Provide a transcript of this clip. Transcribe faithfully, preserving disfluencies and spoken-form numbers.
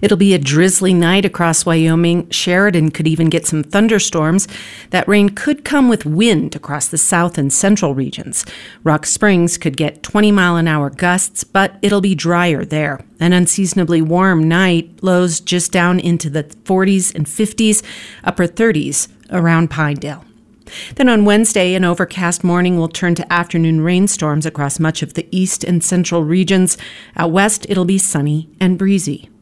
It'll be a drizzly night across Wyoming. Sheridan could even get some thunderstorms. That rain could come with wind across the south and central regions. Rock Springs could get twenty mile an hour gusts, but it'll be drier there. An unseasonably warm night, lows just down into the forties and fifties, upper thirties around Pinedale. Then on Wednesday, an overcast morning will turn to afternoon rainstorms across much of the east and central regions. Out west, it'll be sunny and breezy.